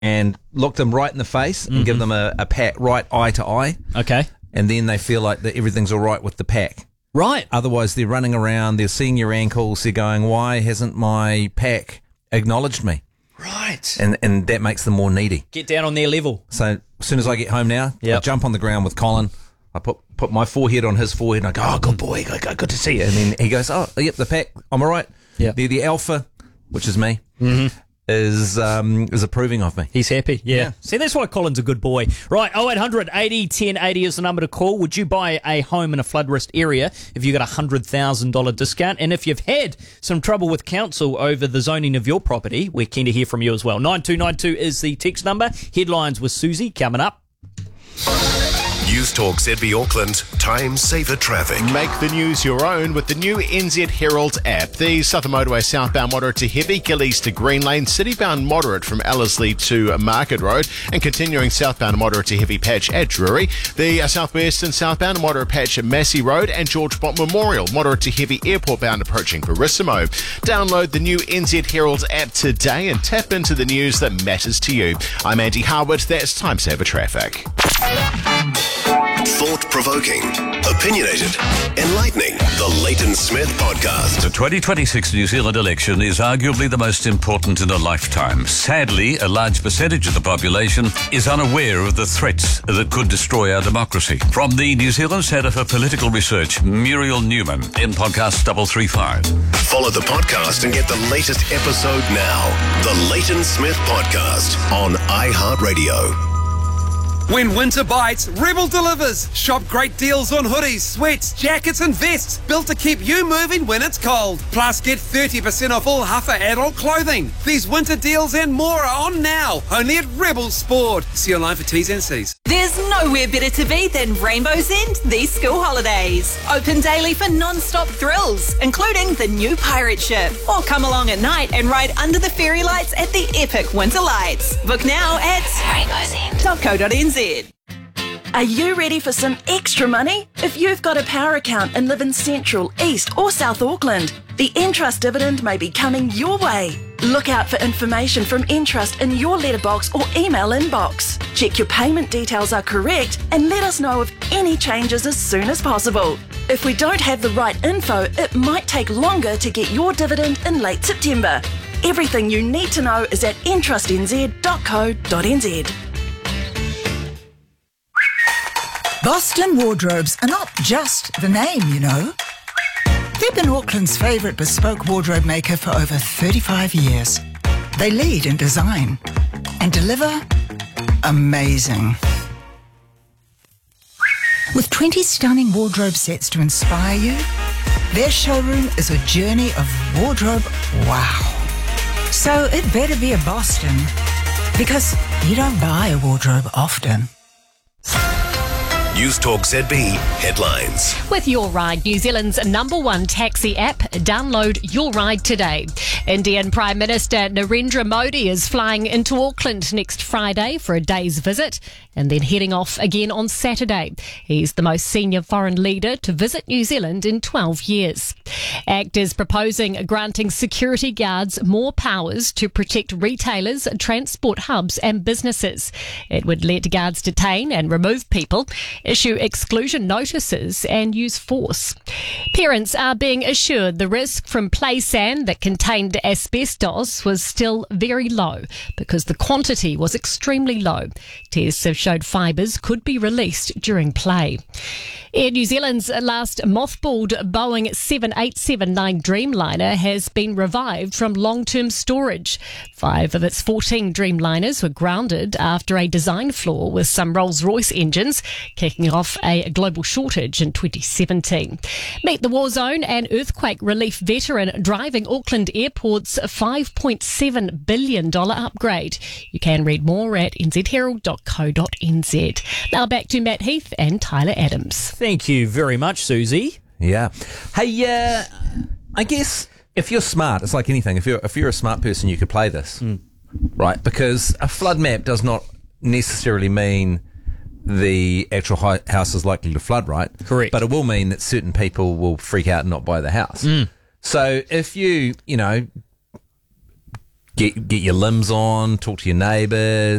and look them right in the face and give them a pat right eye to eye. Okay. And then they feel like that everything's all right with the pack. Right. Otherwise, they're running around, they're seeing your ankles, they're going, why hasn't my pack acknowledged me? Right. And that makes them more needy. Get down on their level. So as soon as I get home now, I jump on the ground with Colin. I put my forehead on his forehead and I go, oh, good boy, good to see you. And then he goes, oh, yep, the pack, I'm all right. Yeah. The alpha, which is me, is approving of me. He's happy, yeah. See, that's why Colin's a good boy. Right, 0800 80 10 80 is the number to call. Would you buy a home in a flood risk area if you got a $100,000 discount? And if you've had some trouble with council over the zoning of your property, we're keen to hear from you as well. 9292 is the text number. Headlines with Susie coming up. News Talk ZB Auckland, time saver traffic. Make the news your own with the new NZ Herald app. The Southern Motorway southbound moderate to heavy, Gillies to Green Lane, citybound moderate from Ellerslie to Market Road, and continuing southbound moderate to heavy patch at Drury. The southwest and southbound moderate patch at Massey Road and George Bott Memorial, moderate to heavy airport bound approaching Carissimo. Download the new NZ Herald app today and tap into the news that matters to you. I'm Andy Harwood. That's time saver traffic. Thought-provoking, opinionated, enlightening. The Leighton Smith Podcast. The 2026 New Zealand election is arguably the most important in a lifetime. Sadly, a large percentage of the population is unaware of the threats that could destroy our democracy. From the New Zealand Centre for Political Research, Muriel Newman, in podcast 335. Follow the podcast and get the latest episode now. The Leighton Smith Podcast on iHeartRadio. When winter bites, Rebel delivers. Shop great deals on hoodies, sweats, jackets and vests built to keep you moving when it's cold. Plus, get 30% off all Huffer adult clothing. These winter deals and more are on now, only at Rebel Sport. See online for T's and C's. There's nowhere better to be than Rainbow's End these school holidays. Open daily for non-stop thrills, including the new pirate ship. Or come along at night and ride under the fairy lights at the epic winter lights. Book now at rainbowsend.co.nz. Are you ready for some extra money? If you've got a power account and live in Central, East or South Auckland, the Entrust dividend may be coming your way. Look out for information from Entrust in your letterbox or email inbox. Check your payment details are correct and let us know of any changes as soon as possible. If we don't have the right info, it might take longer to get your dividend in late September. Everything you need to know is at entrustnz.co.nz. Boston Wardrobes are not just the name, you know. They've been Auckland's favourite bespoke wardrobe maker for over 35 years. They lead in design and deliver amazing. With 20 stunning wardrobe sets to inspire you, their showroom is a journey of wardrobe wow. So it better be a Boston, because you don't buy a wardrobe often. News Talk ZB headlines. With Your Ride, New Zealand's #1 taxi app, download Your Ride today. Indian Prime Minister Narendra Modi is flying into Auckland next Friday for a day's visit and then heading off again on Saturday. He's the most senior foreign leader to visit New Zealand in 12 years. ACT is proposing granting security guards more powers to protect retailers, transport hubs and businesses. It would let guards detain and remove people, issue exclusion notices and use force. Parents are being assured the risk from play sand that contained asbestos was still very low because the quantity was extremely low. Tests have showed fibres could be released during play. Air New Zealand's last mothballed Boeing 787-9 Dreamliner has been revived from long-term storage. 5 of its 14 Dreamliners were grounded after a design flaw with some Rolls-Royce engines, kicking off a global shortage in 2017. Meet the war zone and earthquake relief veteran driving Auckland Airport's $5.7 billion upgrade. You can read more at nzherald.co.nz. Now back to Matt Heath and Tyler Adams. Thank you very much, Susie. Yeah. Hey, I guess if you're smart, it's like anything. If you're a smart person, you could play this, right? Because a flood map does not necessarily mean the actual house is likely to flood, right? Correct. But it will mean that certain people will freak out and not buy the house. So if you get your limbs on, talk to your neighbours.